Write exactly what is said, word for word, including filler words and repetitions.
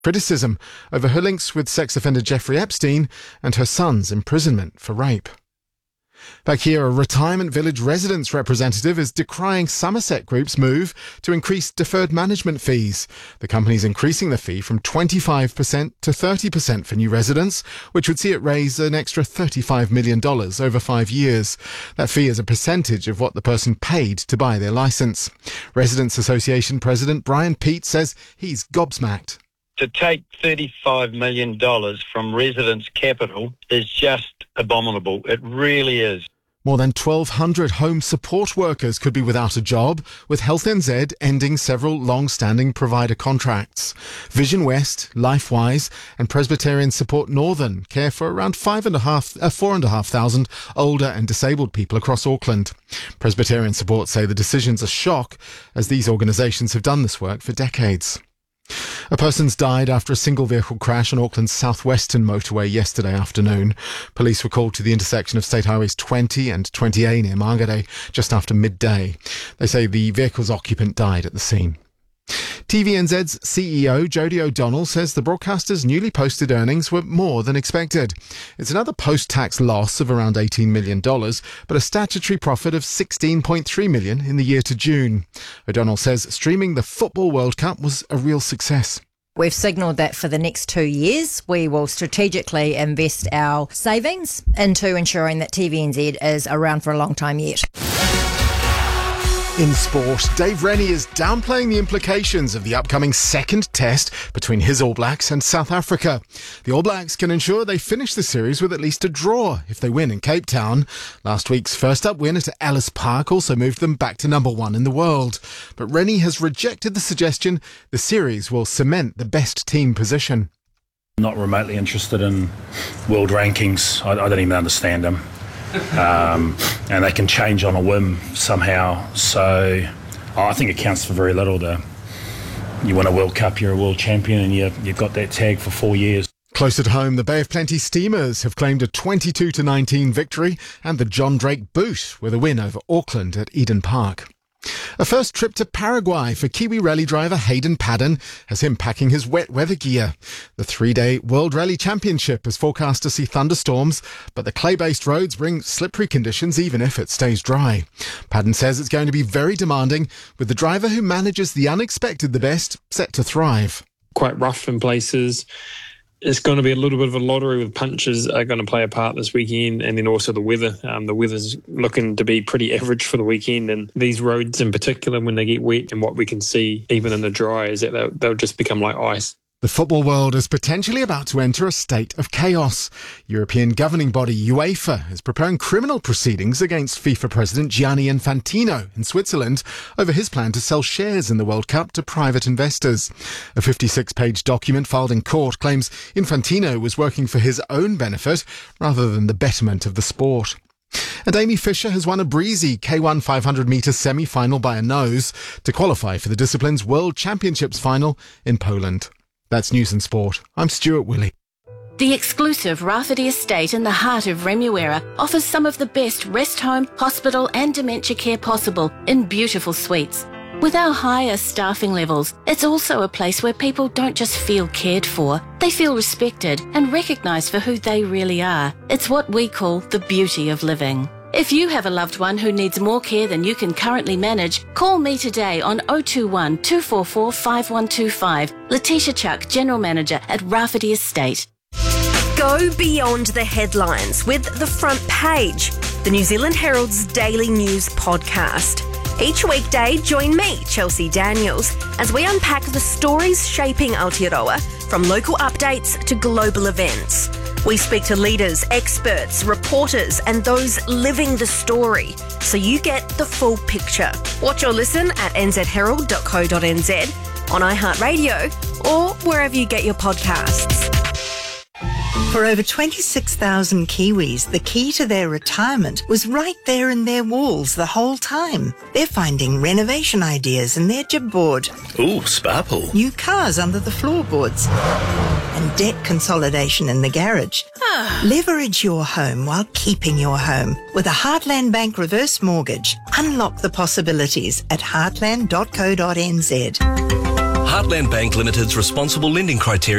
criticism over her links with sex offender Jeffrey Epstein and her son's imprisonment for rape. Back here, a retirement village residents representative is decrying Somerset Group's move to increase deferred management fees. The company's increasing the fee from twenty-five percent to thirty percent for new residents, which would see it raise an extra thirty-five million dollars over five years. That fee is a percentage of what the person paid to buy their licence. Residents Association President Brian Peat says he's gobsmacked. To take thirty-five million dollars from residents' capital is just abominable. It really is. More than twelve hundred home support workers could be without a job, with Health N Z ending several long-standing provider contracts. Vision West, LifeWise and Presbyterian Support Northern care for around five and a half, uh, four and a half thousand older and disabled people across Auckland. Presbyterian Support say the decision's a shock, as these organisations have done this work for decades. A person's died after a single vehicle crash on Auckland's southwestern motorway yesterday afternoon. Police were called to the intersection of State Highways twenty and twenty A near Margaret just after midday. They say the vehicle's occupant died at the scene. T V N Z's C E O Jodie O'Donnell says the broadcaster's newly posted earnings were more than expected. It's another post-tax loss of around eighteen million dollars, but a statutory profit of sixteen point three million dollars in the year to June. O'Donnell says streaming the Football World Cup was a real success. We've signalled that for the next two years, we will strategically invest our savings into ensuring that T V N Z is around for a long time yet. In sport, Dave Rennie is downplaying the implications of the upcoming second test between his All Blacks and South Africa. The All Blacks can ensure they finish the series with at least a draw if they win in Cape Town. Last week's first-up win at Ellis Park also moved them back to number one in the world. But Rennie has rejected the suggestion the series will cement the best team position. Not remotely interested in world rankings. I, I don't even understand them. Um, and they can change on a whim somehow. So oh, I think it counts for very little. To, you win a World Cup, you're a world champion, and you, you've got that tag for four years. Close at home, the Bay of Plenty Steamers have claimed a twenty-two to nineteen victory, and the John Drake Boot with a win over Auckland at Eden Park. A first trip to Paraguay for Kiwi rally driver Hayden Paddon has him packing his wet weather gear. The three-day World Rally Championship is forecast to see thunderstorms, but the clay-based roads bring slippery conditions even if it stays dry. Paddon says it's going to be very demanding, with the driver who manages the unexpected the best set to thrive. Quite rough in places. It's going to be a little bit of a lottery with punches are going to play a part this weekend, and then also the weather. Um, the weather's looking to be pretty average for the weekend, and these roads in particular, when they get wet, and what we can see even in the dry is that they'll, they'll just become like ice. The football world is potentially about to enter a state of chaos. European governing body UEFA is preparing criminal proceedings against FIFA President Gianni Infantino in Switzerland over his plan to sell shares in the World Cup to private investors. A fifty-six page document filed in court claims Infantino was working for his own benefit rather than the betterment of the sport. And Amy Fisher has won a breezy K one five hundred metre semi-final by a nose to qualify for the discipline's World Championships final in Poland. That's News and Sport. I'm Stuart Willey. The exclusive Rafferty Estate in the heart of Remuera offers some of the best rest home, hospital and dementia care possible in beautiful suites. With our higher staffing levels, it's also a place where people don't just feel cared for, they feel respected and recognised for who they really are. It's what we call the beauty of living. If you have a loved one who needs more care than you can currently manage, call me today on oh two one, two four four, five one two five. Letitia Chuck, General Manager at Rafferty Estate. Go beyond the headlines with The Front Page, the New Zealand Herald's daily news podcast. Each weekday, join me, Chelsea Daniels, as we unpack the stories shaping Aotearoa, from local updates to global events. We speak to leaders, experts, reporters and those living the story, so you get the full picture. Watch or listen at n z herald dot co dot n z, on iHeartRadio or wherever you get your podcasts. For over twenty-six thousand Kiwis, the key to their retirement was right there in their walls the whole time. They're finding renovation ideas in their jib board. Ooh, spa pool. New cars under the floorboards. And debt consolidation in the garage. Leverage your home while keeping your home with a Heartland Bank reverse mortgage. Unlock the possibilities at heartland dot co dot n z. Heartland Bank Limited's responsible lending criteria